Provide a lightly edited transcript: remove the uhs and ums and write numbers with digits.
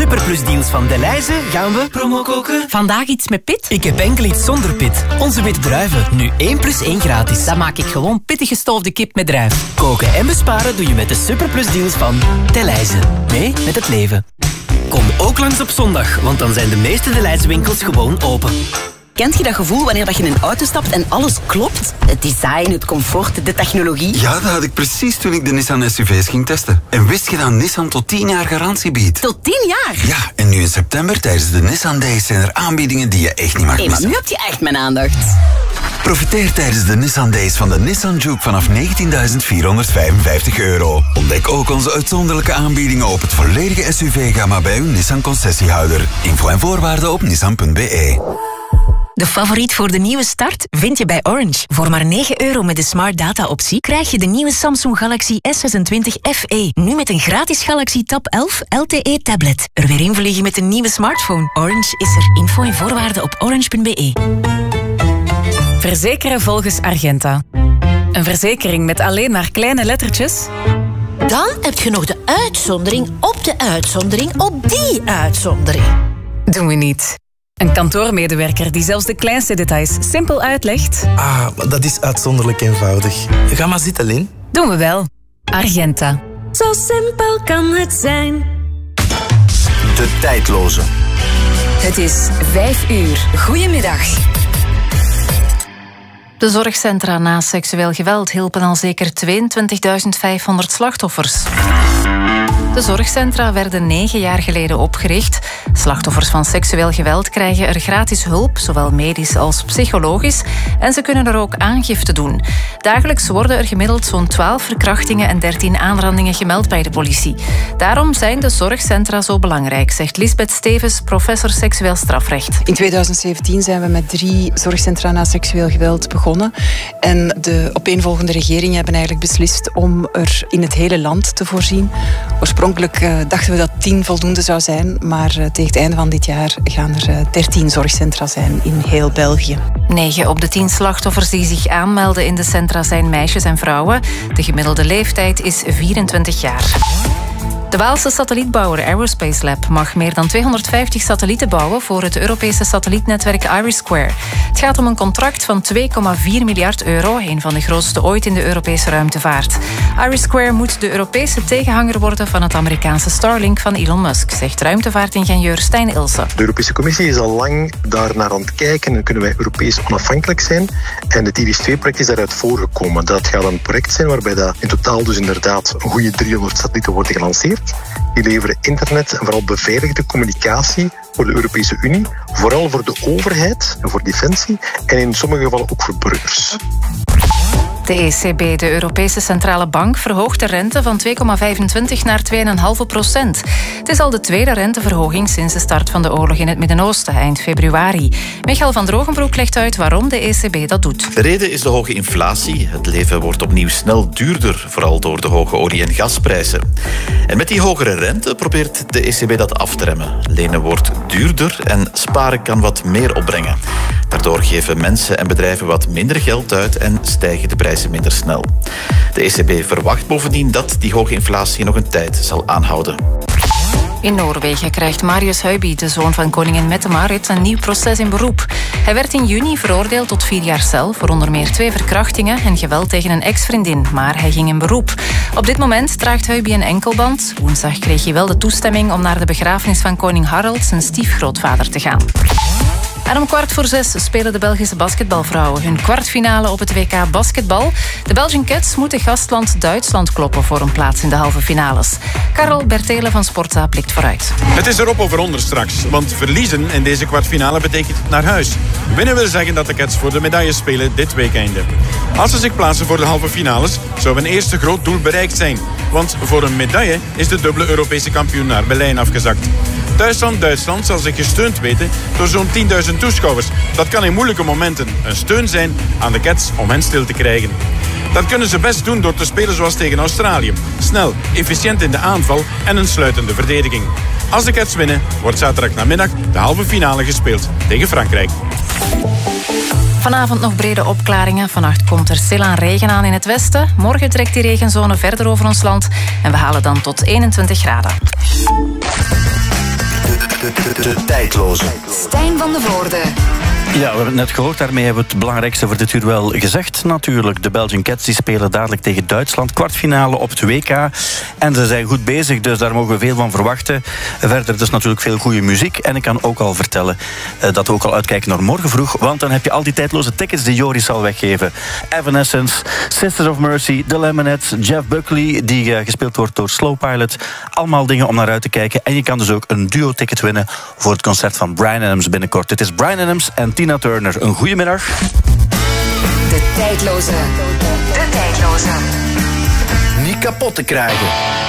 superplusdeals van Delhaize gaan we promo koken. Vandaag iets met pit? Ik heb enkel iets zonder pit. Onze witte druiven, nu 1 + 1 gratis. Dan maak ik gewoon pittig gestoofde kip met druif. Koken en besparen doe je met de superplusdeals van Delhaize. Mee met het leven. Kom ook langs op zondag, want dan zijn de meeste Delhaize winkels gewoon open. Kent je dat gevoel wanneer je in een auto stapt en alles klopt? Het design, het comfort, de technologie. Ja, dat had ik precies toen ik de Nissan SUV's ging testen. En wist je dat Nissan tot 10 jaar garantie biedt? Tot 10 jaar? Ja, en nu in september tijdens de Nissan Days zijn er aanbiedingen die je echt niet mag missen. Maar nu heb je echt mijn aandacht. Profiteer tijdens de Nissan Days van de Nissan Juke vanaf €19.455. Ontdek ook onze uitzonderlijke aanbiedingen op het volledige SUV-gamma bij uw Nissan concessiehouder. Info en voorwaarden op nissan.be. De favoriet voor de nieuwe start vind je bij Orange. Voor maar €9 met de Smart Data optie krijg je de nieuwe Samsung Galaxy S26 FE. Nu met een gratis Galaxy Tab 11 LTE tablet. Er weer invliegen met een nieuwe smartphone. Orange is er. Info en voorwaarden op orange.be. Verzekeren volgens Argenta. Een verzekering met alleen maar kleine lettertjes? Dan heb je nog de uitzondering op de uitzondering op die uitzondering. Doen we niet. Een kantoormedewerker die zelfs de kleinste details simpel uitlegt. Ah, dat is uitzonderlijk eenvoudig. Ga maar zitten, Lin. Doen we wel. Argenta. Zo simpel kan het zijn. De tijdloze. Het is 5 uur. Goedemiddag. De zorgcentra na seksueel geweld hielpen al zeker 22.500 slachtoffers. De zorgcentra werden 9 jaar geleden opgericht. Slachtoffers van seksueel geweld krijgen er gratis hulp, zowel medisch als psychologisch. En ze kunnen er ook aangifte doen. Dagelijks worden er gemiddeld zo'n 12 verkrachtingen en 13 aanrandingen gemeld bij de politie. Daarom zijn de zorgcentra zo belangrijk, zegt Lisbeth Stevens, professor seksueel strafrecht. In 2017 zijn we met 3 zorgcentra na seksueel geweld begonnen. En de opeenvolgende regeringen hebben eigenlijk beslist om er in het hele land te voorzien. Oorspronkelijk dachten we dat 10 voldoende zou zijn, maar tegen het einde van dit jaar gaan er 13 zorgcentra zijn in heel België. 9 op de 10 slachtoffers die zich aanmelden in de centra zijn meisjes en vrouwen. De gemiddelde leeftijd is 24 jaar. De Waalse satellietbouwer Aerospace Lab mag meer dan 250 satellieten bouwen voor het Europese satellietnetwerk IRIS². Het gaat om een contract van €2,4 miljard, een van de grootste ooit in de Europese ruimtevaart. IRIS² moet de Europese tegenhanger worden van het Amerikaanse Starlink van Elon Musk, zegt ruimtevaartingenieur Stijn Ilse. De Europese Commissie is al lang daarnaar aan het kijken en kunnen wij Europees onafhankelijk zijn. En het IRIS²-project is daaruit voorgekomen. Dat gaat een project zijn waarbij dat in totaal dus inderdaad een goede 300 satellieten worden gelanceerd. Die leveren internet en vooral beveiligde communicatie voor de Europese Unie. Vooral voor de overheid en voor defensie. En in sommige gevallen ook voor burgers. De ECB, de Europese Centrale Bank, verhoogt de rente van 2,25 naar 2,5%. Het is al de tweede renteverhoging sinds de start van de oorlog in het Midden-Oosten, eind februari. Michael van Drogenbroek legt uit waarom de ECB dat doet. De reden is de hoge inflatie. Het leven wordt opnieuw snel duurder, vooral door de hoge olie- en gasprijzen. En met die hogere rente probeert de ECB dat af te remmen. Lenen wordt duurder en sparen kan wat meer opbrengen. Daardoor geven mensen en bedrijven wat minder geld uit en stijgen de prijzen minder snel. De ECB verwacht bovendien dat die hoge inflatie nog een tijd zal aanhouden. In Noorwegen krijgt Marius Huiby, de zoon van koningin Mette-Marit, een nieuw proces in beroep. Hij werd in juni veroordeeld tot 4 jaar cel voor onder meer 2 verkrachtingen en geweld tegen een ex-vriendin, maar hij ging in beroep. Op dit moment draagt Huiby een enkelband. Woensdag kreeg hij wel de toestemming om naar de begrafenis van koning Harald, zijn stiefgrootvader, te gaan. En om 5:15 spelen de Belgische basketbalvrouwen hun kwartfinale op het WK basketbal. De Belgian Cats moeten gastland Duitsland kloppen voor een plaats in de halve finales. Karel Bertelen van Sportza blikt vooruit. Het is erop of eronder straks, want verliezen in deze kwartfinale betekent naar huis. Winnen wil zeggen dat de Cats voor de medailles spelen dit weekende. Als ze zich plaatsen voor de halve finales, zou een eerste groot doel bereikt zijn. Want voor een medaille is de dubbele Europese kampioen naar Berlijn afgezakt. Duitsland zal zich gesteund weten door zo'n 10.000 toeschouwers. Dat kan in moeilijke momenten een steun zijn aan de Cats om hen stil te krijgen. Dat kunnen ze best doen door te spelen zoals tegen Australië. Snel, efficiënt in de aanval en een sluitende verdediging. Als de Cats winnen, wordt zaterdag namiddag de halve finale gespeeld tegen Frankrijk. Vanavond nog brede opklaringen. Vannacht komt er stilaan regen aan in het westen. Morgen trekt die regenzone verder over ons land. En we halen dan tot 21 graden. De tijdloze. Stijn van de Voorde. Ja, we hebben het net gehoord. Daarmee hebben we het belangrijkste voor dit uur wel gezegd natuurlijk. De Belgian Cats die spelen dadelijk tegen Duitsland. Kwartfinale op het WK. En ze zijn goed bezig, dus daar mogen we veel van verwachten. Verder dus natuurlijk veel goede muziek. En ik kan ook al vertellen dat we ook al uitkijken naar morgen vroeg. Want dan heb je al die tijdloze tickets die Joris zal weggeven. Evanescence, Sisters of Mercy, The Lemonheads, Jeff Buckley, die gespeeld wordt door Slow Pilot. Allemaal dingen om naar uit te kijken. En je kan dus ook een duo-ticket winnen voor het concert van Bryan Adams binnenkort. Het is Bryan Adams en Tina Turner. Een goedemiddag. De tijdloze. De tijdloze. Niet kapot te krijgen.